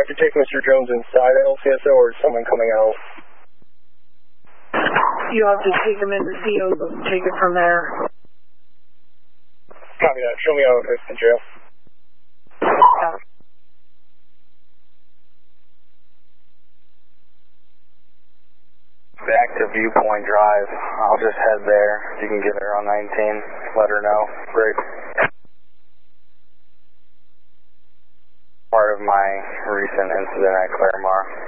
have to take Mr. Jones inside LCSO or is someone coming out? You have to take him into CO, take it from there. Copy that. Show me out at the jail. Back to Viewpoint Drive. I'll just head there. If you can get her on 19, let her know. Great. Part of my recent incident at Claremore.